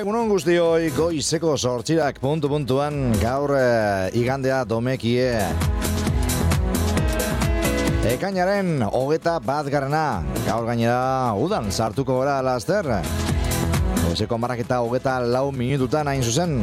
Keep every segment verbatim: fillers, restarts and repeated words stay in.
Egunon guztioi, goizeko sortxirak puntu puntuan gaur eh, igandea domekie. Ekainaren hogeta bat garrana, gaur gainera udan sartuko gara laster. Goizeko marraketa hogeta lau minututan hain zuzen.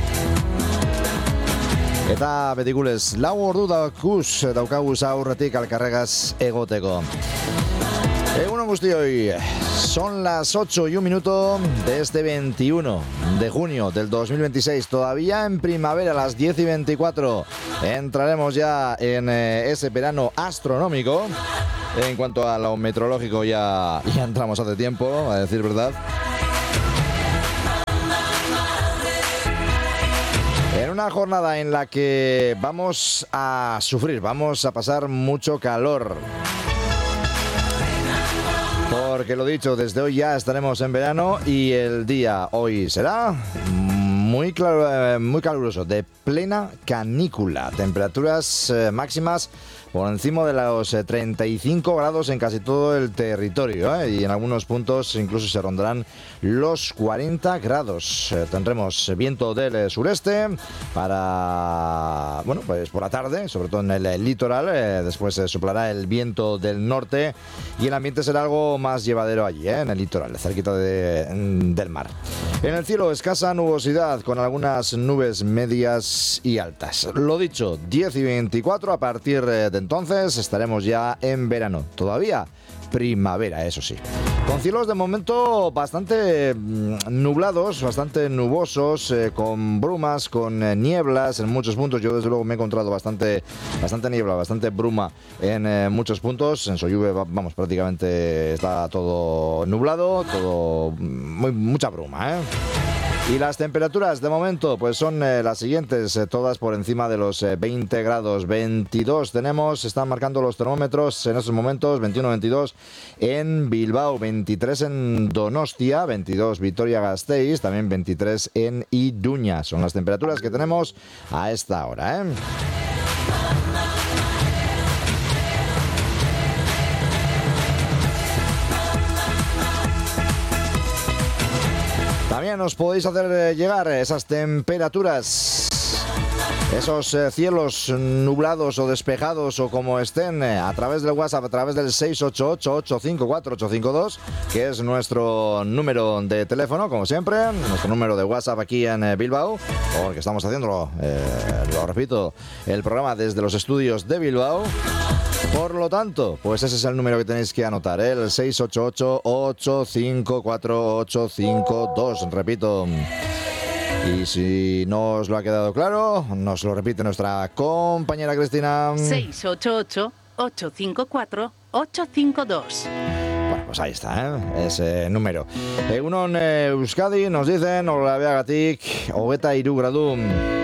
Eta betigulez, lau ordu daukuz daukaguz aurretik alkarregaz egoteko. Egunon guztioi, son las ocho y un minuto de este veintiuno de junio del dos mil veintiséis, todavía en primavera a las diez y veinticuatro. Entraremos ya en eh, ese verano astronómico. En cuanto a lo meteorológico ya, ya entramos hace tiempo, a decir verdad. En una jornada en la que vamos a sufrir, vamos a pasar mucho calor. Porque lo dicho, desde hoy ya estaremos en verano y el día hoy será muy, claro, muy caluroso, de plena canícula. Temperaturas eh, máximas por encima de los eh, treinta y cinco grados en casi todo el territorio, ¿eh? Y en algunos puntos incluso se rondarán los cuarenta grados. Eh, tendremos viento del eh, sureste para, bueno, pues por la tarde, sobre todo en el, el litoral. Eh, después eh, soplará el viento del norte y el ambiente será algo más llevadero allí, ¿eh? En el litoral, cerquita de, del mar. En el cielo, escasa nubosidad con algunas nubes medias y altas. Lo dicho, diez y veinticuatro, a partir de entonces estaremos ya en verano. Todavía primavera, eso sí. Con cielos de momento bastante nublados, bastante nubosos, eh, con brumas, con eh, nieblas en muchos puntos. Yo desde luego me he encontrado bastante, bastante niebla, bastante bruma en eh, muchos puntos. En Sollube, vamos, prácticamente está todo nublado, todo muy, mucha bruma, ¿eh? Y las temperaturas de momento pues son eh, las siguientes, eh, todas por encima de los eh, veinte grados, veintidós tenemos, están marcando los termómetros en estos momentos, veintiuno, veintidós en Bilbao, veintitrés en Donostia, veintidós Vitoria-Gasteiz, también veintitrés en Iruña. Son las temperaturas que tenemos a esta hora, ¿eh? También os podéis hacer llegar esas temperaturas, esos eh, cielos nublados o despejados o como estén, eh, a través del WhatsApp, a través del seis ocho ocho, ocho cinco cuatro, ocho cinco dos, que es nuestro número de teléfono, como siempre, nuestro número de WhatsApp aquí en eh, Bilbao, porque estamos haciéndolo, eh, lo repito, el programa desde los estudios de Bilbao. Por lo tanto, pues ese es el número que tenéis que anotar, ¿eh? El seis ocho ocho, ocho cinco cuatro, ocho cinco dos, repito. Y si no os lo ha quedado claro, nos lo repite nuestra compañera Cristina. seis ocho ocho, ocho cinco cuatro, ocho cinco dos. Bueno, pues ahí está, ¿eh? Ese número. Egunon eh, Euskadi, nos dicen, hola beagatik, hogeta hiru gradu.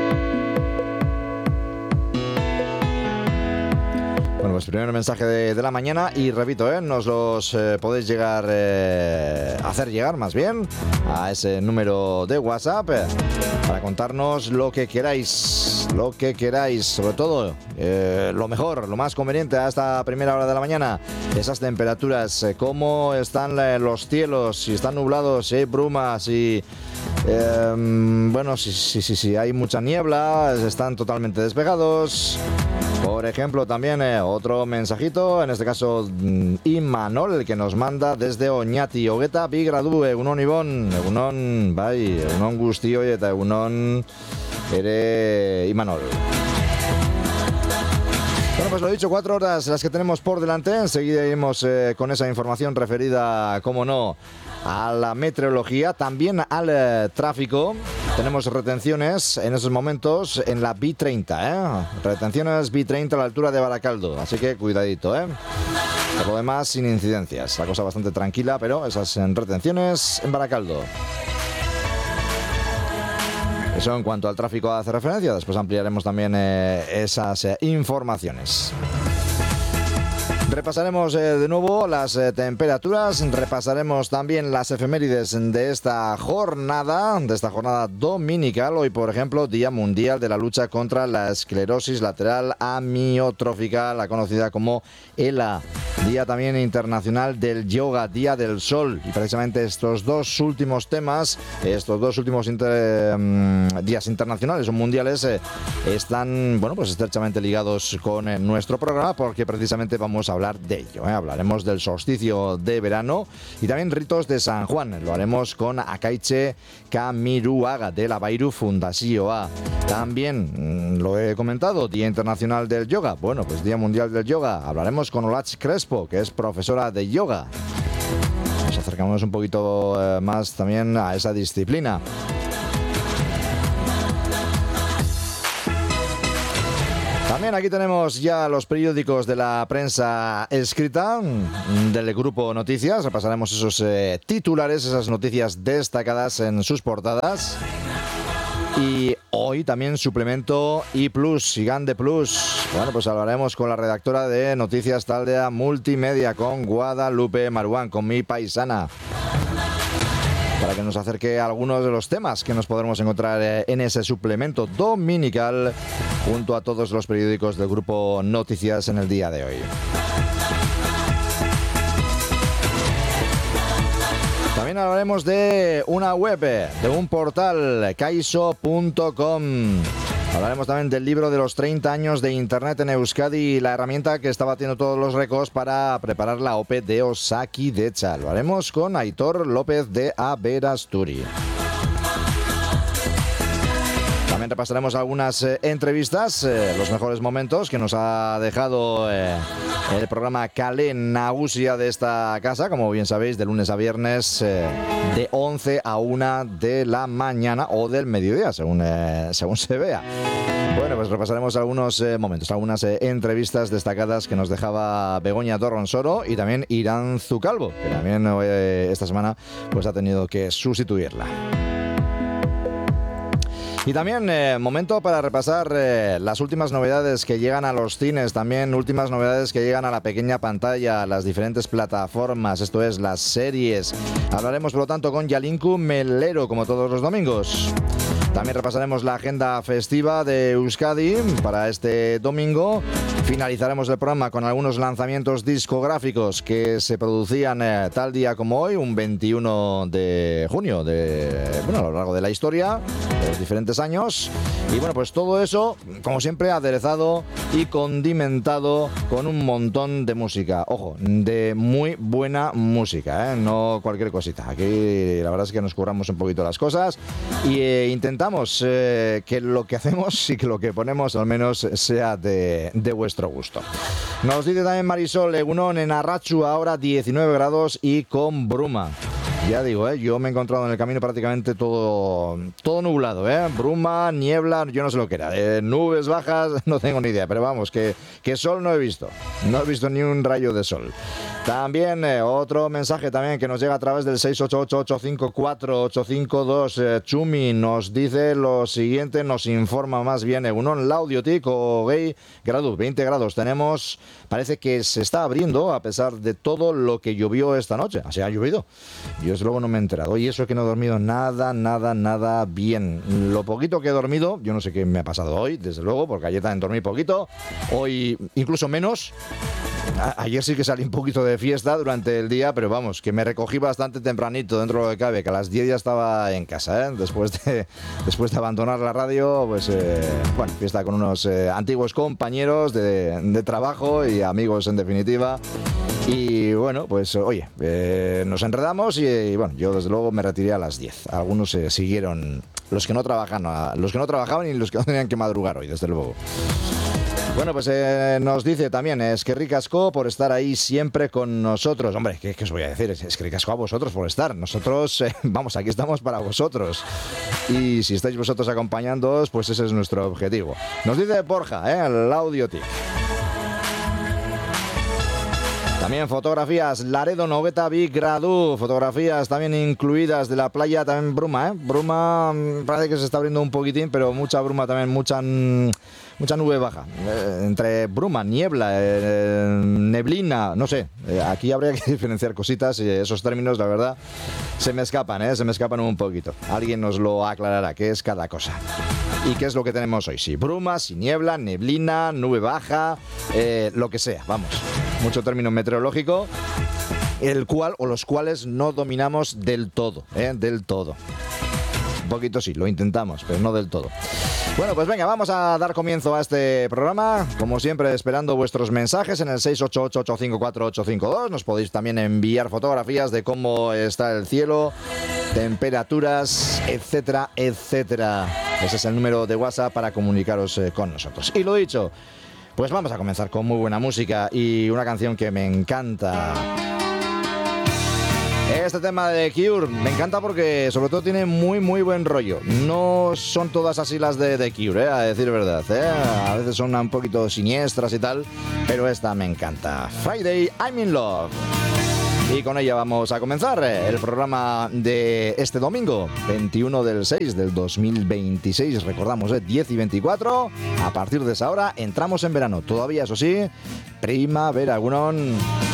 Bueno, pues primer mensaje de, de la mañana y repito, ¿eh? Nos los eh, podéis llegar, eh, hacer llegar más bien a ese número de WhatsApp eh, para contarnos lo que queráis, lo que queráis, sobre todo eh, lo mejor, lo más conveniente a esta primera hora de la mañana, esas temperaturas, eh, cómo están eh, los cielos, si están nublados, si hay brumas, si eh, bueno, si, si, si, si hay mucha niebla, están totalmente despejados. Por ejemplo, también eh, otro mensajito, en este caso Imanol, el que nos manda desde Oñati, Hogeta, bi gradu, egunon Ibon, egunon, bai, egunon guztioi eta egunon ere Imanol. Bueno, pues lo dicho, cuatro horas las que tenemos por delante. Enseguida iremos eh, con esa información referida, como no, a la meteorología, también al eh, tráfico. Tenemos retenciones en esos momentos en la B treinta, ¿eh? Retenciones B treinta a la altura de Baracaldo, así que cuidadito, ¿eh? Por lo demás, sin incidencias. La cosa bastante tranquila, pero esas retenciones en Baracaldo. Eso en cuanto al tráfico hace referencia. Después ampliaremos también eh, esas eh, informaciones. Repasaremos eh, de nuevo las eh, temperaturas, repasaremos también las efemérides de esta jornada, de esta jornada dominical. Hoy, por ejemplo, Día Mundial de la Lucha contra la Esclerosis Lateral Amiotrófica, la conocida como ELA. Día también internacional del yoga, Día del Sol. Y precisamente estos dos últimos temas, estos dos últimos inter, um, días internacionales o mundiales eh, están, bueno, pues estrechamente ligados con eh, nuestro programa, porque precisamente vamos a hablar de ello. ¿eh? Hablaremos del solsticio de verano y también ritos de San Juan. Lo haremos con Akaitxe Kamiruaga de la Bairu Fundazioa. También, lo he comentado, Día Internacional del Yoga. Bueno, pues Día Mundial del Yoga. Hablaremos con Olatz Crespo, que es profesora de yoga. Nos acercamos un poquito eh, más también a esa disciplina. También aquí tenemos ya los periódicos de la prensa escrita del Grupo Noticias. Repasaremos esos eh, titulares, esas noticias destacadas en sus portadas. Y hoy también suplemento I plus, Gigante Plus. Bueno, pues hablaremos con la redactora de Noticias Taldea Multimedia, con Guadalupe Maruán, con mi paisana, para que nos acerque a algunos de los temas que nos podremos encontrar en ese suplemento dominical junto a todos los periódicos del Grupo Noticias en el día de hoy. También hablaremos de una web, de un portal, kaiso punto com. Hablaremos también del libro de los treinta años de Internet en Euskadi y la herramienta que está batiendo todos los récords para preparar la O P E de Osakidetza. Lo haremos con Aitor López de Aberasturi. También repasaremos algunas eh, entrevistas, eh, los mejores momentos que nos ha dejado eh, el programa Kale Nagusia de esta casa, como bien sabéis, de lunes a viernes, eh, de once a una de la mañana o del mediodía, según, eh, según se vea. Bueno, pues repasaremos algunos eh, momentos, algunas eh, entrevistas destacadas que nos dejaba Begoña Torronsoro y también Irán Zucalvo, que también eh, esta semana pues ha tenido que sustituirla. Y también eh, momento para repasar eh, las últimas novedades que llegan a los cines, también últimas novedades que llegan a la pequeña pantalla, a las diferentes plataformas, esto es, las series. Hablaremos, por lo tanto, con Yalinku Melero, como todos los domingos. También repasaremos la agenda festiva de Euskadi para este domingo. Finalizaremos el programa con algunos lanzamientos discográficos que se producían eh, tal día como hoy, un veintiuno de junio, de, bueno, a lo largo de la historia, de los diferentes años. Y bueno, pues todo eso, como siempre, aderezado y condimentado con un montón de música. Ojo, de muy buena música, ¿eh? No cualquier cosita. Aquí la verdad es que nos curramos un poquito las cosas y eh, intentamos eh, que lo que hacemos y que lo que ponemos al menos sea de, de vuestro gusto. Nos dice también Marisol Egunon, en Arratxu ahora diecinueve grados y con bruma. Ya digo, ¿eh? Yo me he encontrado en el camino prácticamente todo, todo nublado, ¿eh? Bruma, niebla, yo no sé lo que era. Eh, nubes bajas, no tengo ni idea, pero vamos, que, que sol no he visto. No he visto ni un rayo de sol. También eh, otro mensaje también que nos llega a través del seis ocho ocho, ocho cinco cuatro, ocho cinco dos. Eh, Chumi nos dice lo siguiente, nos informa más bien Egunon Laudiotic o Gay Gradu, veinte grados. Tenemos, parece que se está abriendo a pesar de todo lo que llovió esta noche. Así ha llovido. Yo desde luego no me he enterado. Y eso que no he dormido nada, nada, nada bien. Lo poquito que he dormido, yo no sé qué me ha pasado hoy, desde luego, porque ayer también dormí poquito. Hoy incluso menos. A- ayer sí que salí un poquito de fiesta durante el día, pero vamos, que me recogí bastante tempranito dentro de lo que cabe, que a las diez ya estaba en casa, ¿eh? Después de, después de abandonar la radio, pues, eh, bueno, fiesta con unos eh, antiguos compañeros de, de trabajo y amigos en definitiva. Y bueno, pues oye, eh, nos enredamos y, y bueno, yo desde luego me retiré a las diez. Algunos eh, siguieron, los que no trabajan, los que no trabajaban y los que no tenían que madrugar hoy, desde luego. Bueno, pues eh, nos dice también, es que ricasco por estar ahí siempre con nosotros. Hombre, ¿qué, qué os voy a decir? Es, es que ricasco a vosotros por estar. Nosotros, eh, vamos, aquí estamos para vosotros. Y si estáis vosotros acompañándoos, pues ese es nuestro objetivo. Nos dice Borja, ¿eh? El Audiotic. También fotografías Laredo, Nogueta, Vic, Gradú. Fotografías también incluidas de la playa, también bruma, ¿eh? Bruma parece que se está abriendo un poquitín, pero mucha bruma también, mucha, mucha nube baja. Eh, entre bruma, niebla, eh, neblina, no sé. Eh, aquí habría que diferenciar cositas y esos términos, la verdad, se me escapan, ¿eh? Se me escapan un poquito. Alguien nos lo aclarará, qué es cada cosa. ¿Y qué es lo que tenemos hoy? Sí, bruma, sí, niebla, neblina, nube baja, eh, lo que sea, vamos. Mucho término meteorológico, el cual o los cuales no dominamos del todo, ¿eh? Del todo. Un poquito sí, lo intentamos, pero no del todo. Bueno, pues venga, vamos a dar comienzo a este programa. Como siempre, esperando vuestros mensajes en el seis ocho ocho, ocho cinco cuatro, ocho cinco dos. Nos podéis también enviar fotografías de cómo está el cielo, temperaturas, etcétera, etcétera. Ese es el número de WhatsApp para comunicaros eh, con nosotros. Y lo dicho, pues vamos a comenzar con muy buena música y una canción que me encanta. Este tema de The Cure me encanta porque sobre todo tiene muy muy buen rollo. No son todas así las de The Cure, ¿eh? A decir verdad, ¿eh? A veces son un poquito siniestras y tal, pero esta me encanta. Friday, I'm in Love. Y con ella vamos a comenzar el programa de este domingo, veintiuno del seis del dos mil veintiséis. Recordamos, ¿eh? diez y veinticuatro. A partir de esa hora entramos en verano. Todavía, eso sí, primavera, Gunón.